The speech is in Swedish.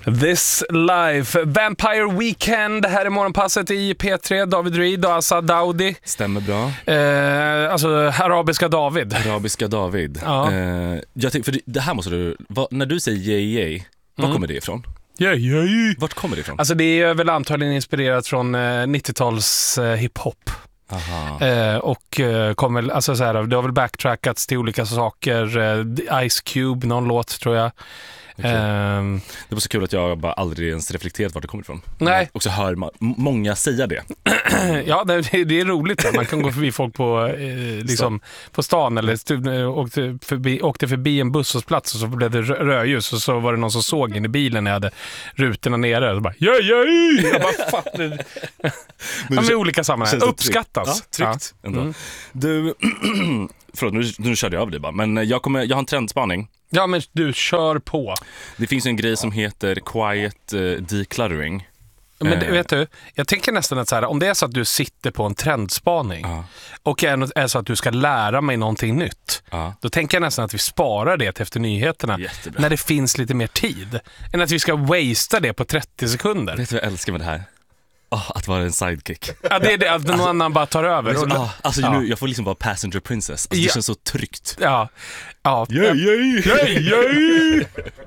This Life, Vampire Weekend. Här är morgonpasset i P3. David Reed och Assa Daudi. Stämmer bra. Alltså arabiska David. Arabiska David. Ja. Jag tänkte, för det här måste du, när du säger yay, var kommer det ifrån? Yay. Vart kommer det ifrån? Alltså det är väl antagligen inspirerat från 90-tals hiphop. Och kommer, alltså så här, det har väl backtrackats till olika saker. Ice Cube, någon låt tror jag. Okay. Det var så kul att jag bara aldrig ens reflekterat vart det kommer ifrån. Nej. Och så hör många säga det. Ja, det är roligt. Man kan gå förbi folk på, liksom, på stan eller åkte förbi en busshållplats och så blev det rödljus och så var det någon som såg in i bilen när jag hade rutorna nere och så bara yay! Jag bara fan. Men i olika sammanhang uppskattas. Ja, tryggt ändå. Du förlåt, nu körde jag av dig bara, men jag har en trendspaning. Ja, men du kör på. Det finns en grej som heter quiet decluttering. Men vet du, jag tänker nästan att så här, om det är så att du sitter på en trendspaning och är så att du ska lära mig någonting nytt, då tänker jag nästan att vi sparar det till efter nyheterna. Jättebra. När det finns lite mer tid. Än att vi ska wastea det på 30 sekunder. Vet du vad jag älskar med det här? Att vara en sidekick. Ja, det är det, att någon annan bara tar över. Nu, jag får liksom vara passenger princess. Alltså, det känns så tryggt. Ja. Yay!